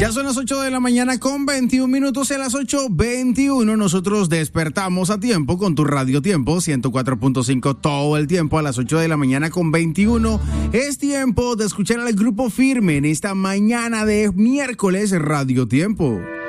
Ya son las 8 de la mañana con 21 minutos. A las 8:21 nosotros despertamos a tiempo con tu Radio Tiempo 104.5 todo el tiempo. A las 8 de la mañana con 21 es tiempo de escuchar al Grupo Firme en esta mañana de miércoles Radio Tiempo.